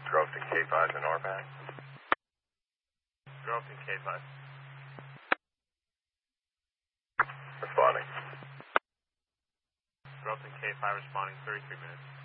Grofton K5 to NORPAC. Grofton K5. Responding. Grofton K5 responding, 33 minutes.